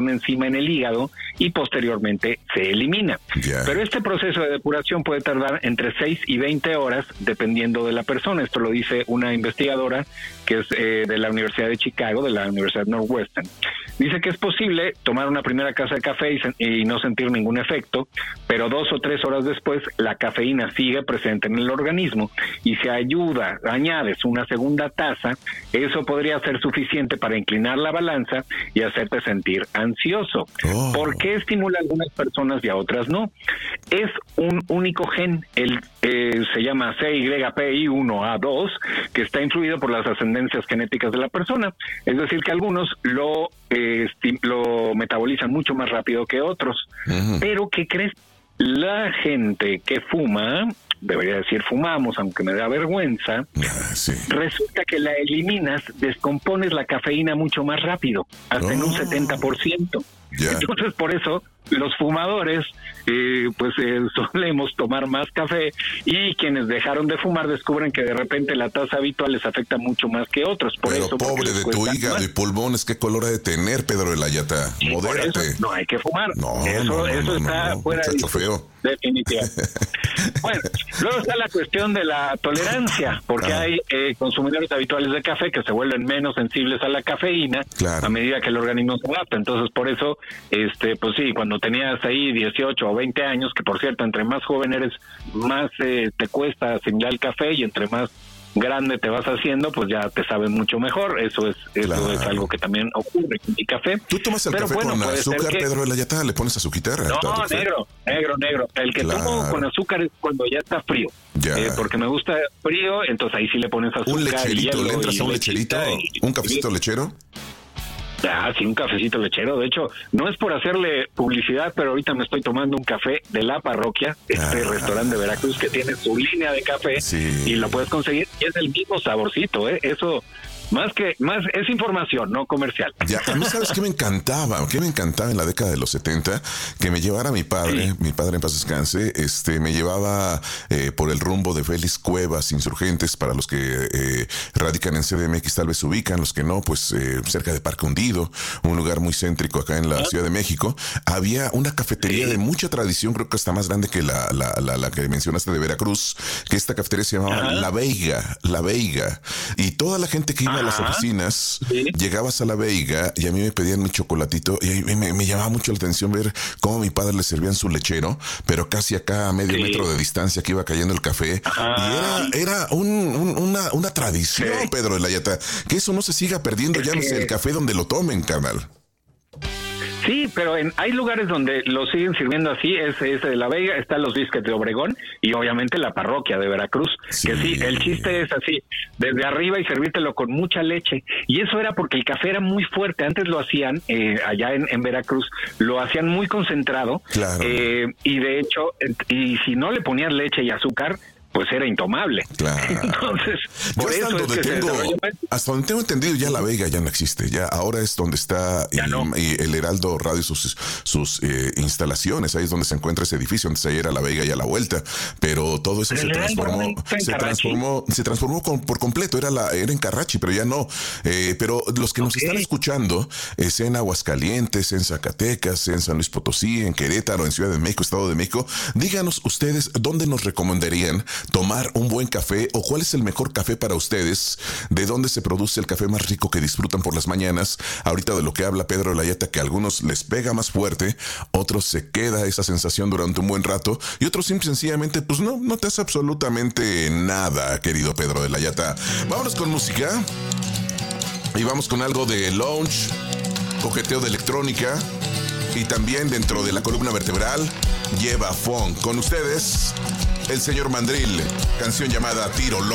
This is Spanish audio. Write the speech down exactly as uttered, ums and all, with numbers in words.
enzima en el hígado y posteriormente se elimina. Yeah. Pero este proceso de depuración puede tardar entre seis y veinte horas dependiendo de la persona. Esto lo dice una investigadora que es eh, de la Universidad de Chicago, de la Universidad Northwestern. Dice que es posible tomar una primera taza de café y, sen- y no sentir ningún efecto, pero dos o tres horas después la cafeína sigue presente en el organismo y si ayuda, añades una segunda taza, eso podría ser suficiente para inclinar la balanza y hacerte sentir ansioso. Oh. ¿Por qué estimula a algunas personas y a otras no? Es un único gen, el eh, se llama C Y P I uno A dos, que está influido por las ascendencias genéticas de la persona. Es decir, que algunos lo, eh, esti- lo metabolizan mucho más rápido que otros. Uh-huh. Pero, ¿qué crees? La gente que fuma, debería decir fumamos, aunque me da vergüenza, Ah, sí. resulta que la eliminas, descompones la cafeína mucho más rápido, hasta en un Oh. setenta por ciento. Ya. Entonces, por eso, los fumadores, eh, pues eh, solemos tomar más café, y quienes dejaron de fumar descubren que de repente la tasa habitual les afecta mucho más que otros. Por Pero eso, porque pobre les de tu cuesta hígado más. y pulmones, ¿qué color ha de tener, Pedro de la Yata? Y por eso Modérate. no hay que fumar. No, eso no, no, eso no, está no, no, fuera de muchacho discusión, feo. definitivamente. Bueno, luego está la cuestión de la tolerancia, porque Ah. hay eh, consumidores habituales de café que se vuelven menos sensibles a la cafeína Claro. a medida que el organismo se adapta. Entonces, por eso, este, pues sí, cuando tenías ahí dieciocho o veinte años, que por cierto, entre más joven eres, más eh, te cuesta asimilar el café, y entre más grande te vas haciendo, pues ya te sabe mucho mejor. Eso es eso Claro. es algo que también ocurre con mi café. ¿Tú tomas el Pero café bueno, con puede ser azúcar, que- Pedro de la Yata? ¿Le pones azuquitar? a tu No, café? negro, negro, negro. El que Claro. tomo con azúcar es cuando ya está frío. Ya. Eh, porque me gusta frío, entonces ahí sí le pones azúcar. ¿Un lecherito? hielo ¿Le entras y a un lecherito? lechita y- ¿Un cafecito lechero? Ah, sí, un cafecito lechero. De hecho, no es por hacerle publicidad, pero ahorita me estoy tomando un café de La Parroquia, este Ah. restaurante de Veracruz que tiene su línea de café, Sí. y lo puedes conseguir y es el mismo saborcito, ¿eh? Eso, más que, más, es información, no comercial. Ya, a mí, ¿sabes qué me encantaba? ¿Qué me encantaba en la década de los setenta? Que me llevara mi padre, Sí. mi padre en paz descanse, este, me llevaba eh, por el rumbo de Félix Cuevas, Insurgentes, para los que eh, radican en C D M X tal vez se ubican, los que no, pues eh, cerca de Parque Hundido, un lugar muy céntrico acá en la Ciudad de México. Había una cafetería Sí. de mucha tradición, creo que está más grande que la, la, la, la que mencionaste de Veracruz, que esta cafetería se llamaba Ajá. La Veiga, La Veiga. Y toda la gente que iba a las Ajá. oficinas, Sí. llegabas a La Veiga y a mí me pedían mi chocolatito, y ahí me, me llamaba mucho la atención ver cómo a mi padre le servían su lechero, pero casi acá a medio Sí. metro de distancia que iba cayendo el café. Ajá. Y era, era un, un- una, una tradición, Sí. Pedro de la Yata, que eso no se siga perdiendo, Es ya no sé que- el café donde lo tomen, carnal. Sí, pero en, hay lugares donde lo siguen sirviendo así. Es, es de La Vega, están los Biscuits de Obregón y obviamente la Parroquia de Veracruz. Sí. Que sí, el chiste es así, desde arriba y servírtelo con mucha leche. Y eso era porque el café era muy fuerte. Antes lo hacían, eh, allá en, en Veracruz, lo hacían muy concentrado. Claro. Eh, y de hecho, eh, y si no le ponías leche y azúcar, pues era intomable. Claro. Entonces, Yo por hasta eso es donde que se tengo, desarrolló más. hasta donde tengo entendido, ya La Vega ya no existe. Ya ahora es donde está Ya y, no. y el Heraldo Radio, sus, sus eh, instalaciones. Ahí es donde se encuentra ese edificio. Antes ahí era La Vega y a la vuelta. Pero todo eso El se Heraldo transformó, Radio está en se Carrachi. transformó, se transformó con- por completo. Era la, era en Carrachi, pero ya no. Eh, pero los que nos Ok. están escuchando, eh, sea en Aguascalientes, sea en Zacatecas, sea en San Luis Potosí, en Querétaro, en Ciudad de México, Estado de México, díganos ustedes dónde nos recomendarían tomar un buen café, o cuál es el mejor café para ustedes, de dónde se produce el café más rico que disfrutan por las mañanas. Ahorita de lo que habla Pedro de la Yata, que a algunos les pega más fuerte, otros se queda esa sensación durante un buen rato, y otros simple y sencillamente pues no, no te hace absolutamente nada, querido Pedro de la Yata. Vámonos con música y vamos con algo de lounge, coqueteo de electrónica, y también dentro de la columna vertebral lleva funk. Con ustedes, el señor Mandril, canción llamada Tiro Loco.